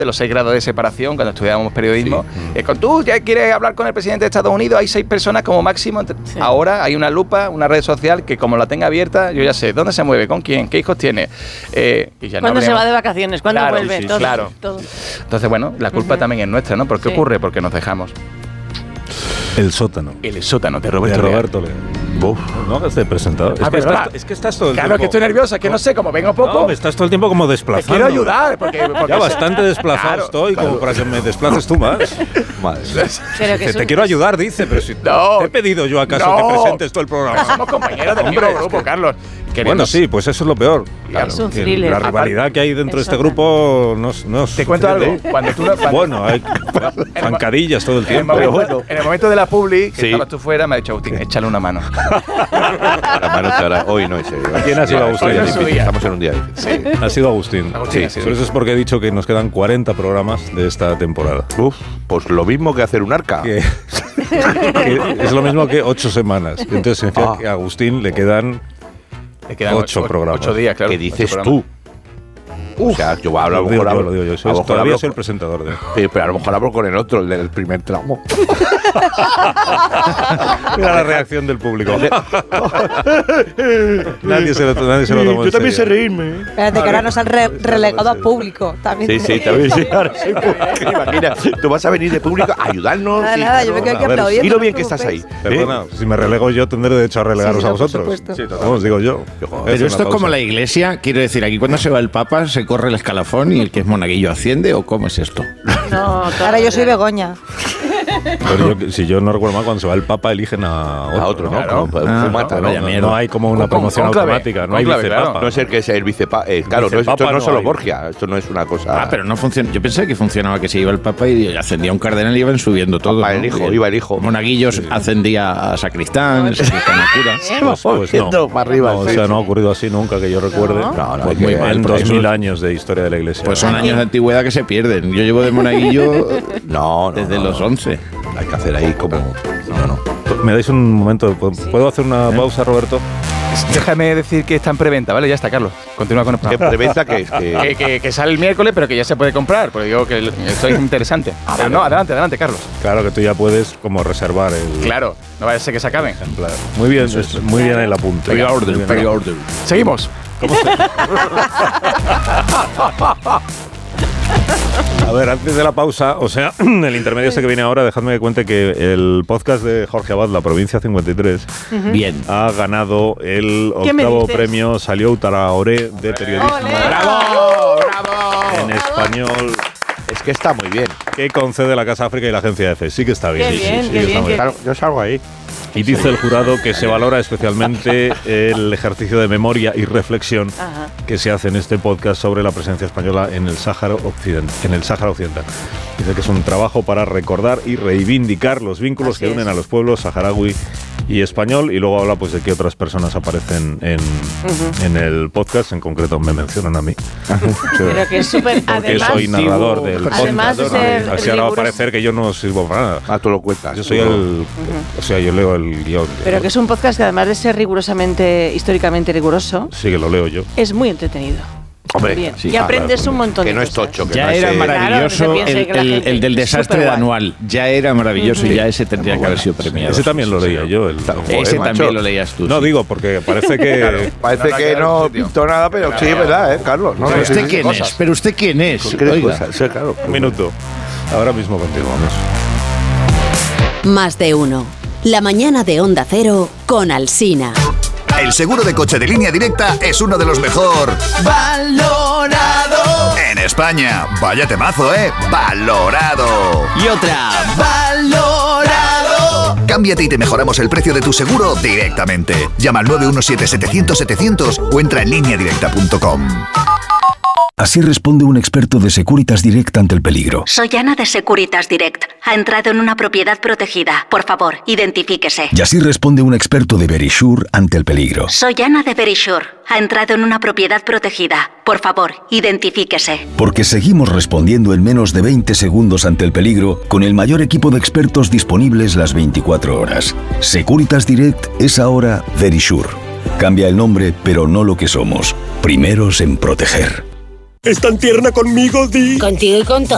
de los 6 grados de separación cuando estudiábamos periodismo. Sí. Tú ya quieres hablar con el presidente de Estados Unidos, hay 6 personas como máximo. Sí. Ahora hay una lupa, una red social que como la tenga abierta, yo ya sé dónde se mueve, con quién, qué hijos tiene. Y ya ¿Cuándo se va de vacaciones? ¿Cuándo vuelve? Sí, todo, claro. Todo. Entonces, bueno, la culpa también es nuestra, ¿no? ¿Por qué ocurre? Porque nos dejamos. El sótano. El sótano de Roberto Leal. No hagas de presentador. Es que estás todo el tiempo. Claro, que estoy nerviosa, que no sé, como vengo poco. No, me estás todo el tiempo como desplazando. Te quiero ayudar, porque ya bastante desplazado estoy, como para que me desplaces tú más. Te quiero ayudar, dice, pero si te he pedido yo acaso que presentes todo el programa. Somos compañeros del mismo grupo, Carlos. Bueno, sí, pues eso es lo peor. Claro, es un thriller. La rivalidad que hay dentro de este grupo no te cuento algo. Bueno, hay zancadillas todo el tiempo. En el momento de la publi, que estabas tú fuera, me ha dicho Agustín, échale una mano. La mano hoy no, en serio. ¿Quién ha sido Agustín? Estamos en un día difícil. Ha sido Agustín. Sí. Pero eso es porque he dicho que nos quedan 40 programas de esta temporada. Pues lo mismo que hacer un arca. Que es lo mismo que 8 semanas. Entonces significa que a Agustín le quedan 8 programas. 8 días, claro. ¿Qué dices tú? O sea, yo a lo mejor lo digo yo. Todavía soy el presentador de. Pero a lo mejor hablo con el otro, el del primer tramo. Mira la reacción del público. nadie se lo tomó en serio. Yo también sé reírme. Espérate, que ahora nos han relegado a público. También también. Ahora soy público. Imagina, tú vas a venir de público a ayudarnos. Nada, yo me quedo aquí aplaudiendo. Y lo bien que estás ahí. Perdona, si me relego yo, tendré derecho a relegaros a vosotros. Vamos, digo yo. Pero esto es como la iglesia. Quiero decir, aquí cuando se va el Papa, se corre el escalafón y el que es monaguillo asciende, ¿o cómo es esto? No, ahora yo soy Begoña. Pero si yo no recuerdo mal, cuando se va el Papa eligen a otro, ¿no? Claro. No hay como una promoción automática, no hay vicepapa. No es el que sea el vicepapa. Claro, esto no es solo Borgia, esto no es una cosa. Pero no funciona. Yo pensé que funcionaba que se iba el Papa y ascendía un cardenal y iban subiendo todo. Iba el hijo. Monaguillos ascendía a sacristán, el sacristán a cura. Pues no. Para arriba. O sea, no ha ocurrido así nunca que yo recuerde. Pues muy mal. En 2000 años de historia de la iglesia. Pues son años de antigüedad que se pierden. Yo llevo de monaguillo desde los 11. Hay que hacer ahí como... No. ¿Me dais un momento? ¿Puedo hacer una pausa, Roberto? Déjame decir que está en preventa, ¿vale? Ya está, Carlos. Continúa con el programa. ¿Qué preventa qué es? Que sale el miércoles, pero que ya se puede comprar, porque digo que esto es interesante. Pero no, adelante, Carlos. Claro que tú ya puedes como reservar el... Claro, no vaya a ser que se acaben. Muy bien, muy bien el apunte. Pre-order. Seguimos. A ver, antes de la pausa, o sea, el intermedio este que viene ahora, dejadme que cuente que el podcast de Jorge Abad, La Provincia 53, ha ganado el 8º premio Salió Traoré de periodismo. ¡Bravo! En español. Es que está muy bien. Que concede la Casa África y la Agencia EFE. Sí que está bien. Qué bien. Claro, yo salgo ahí. Y dice el jurado que se valora especialmente el ejercicio de memoria y reflexión que se hace en este podcast sobre la presencia española en el Sáhara Occidental. Dice que es un trabajo para recordar y reivindicar los vínculos que unen a los pueblos saharaui y español, y luego habla pues de que otras personas aparecen en el podcast, en concreto me mencionan a mí. Pero que es súper... Porque soy narrador del podcast. Además de ser así ahora va a parecer que yo no sirvo para nada. Tú lo cuentas. Yo soy o sea, yo leo el guión. Pero que es un podcast que además de ser históricamente riguroso... Sí, que lo leo yo. Es muy entretenido. Hombre, bien. Y aprendes un montón de cosas. Que no es tocho. Que ya no era es, maravilloso el del desastre de anual. Ya era maravilloso y ya ese tendría que haber sido premiado. Ese también lo leía yo. Ese también lo leías tú. No digo, porque parece que... Claro, parece que no pintó nada, pero sí, es verdad, Carlos. No, ¿Pero usted quién es? ¿Pero usted quién es? Sí, claro. Un minuto. Ahora mismo continuamos. Más de uno. La mañana de Onda Cero con Alsina. El seguro de coche de Línea Directa es uno de los mejor valorado en España. Vaya temazo, valorado. Y otra, valorado. Cámbiate y te mejoramos el precio de tu seguro directamente. Llama al 917-700-700 o entra en lineadirecta.com. Así responde un experto de Securitas Direct ante el peligro. Soy Ana de Securitas Direct. Ha entrado en una propiedad protegida. Por favor, identifíquese. Y así responde un experto de Verisure ante el peligro. Soy Ana de Verisure. Ha entrado en una propiedad protegida. Por favor, identifíquese. Porque seguimos respondiendo en menos de 20 segundos ante el peligro con el mayor equipo de expertos disponibles las 24 horas. Securitas Direct es ahora Verisure. Cambia el nombre, pero no lo que somos. Primeros en proteger. ¿Es tan tierna conmigo, Di? Contigo y con todo.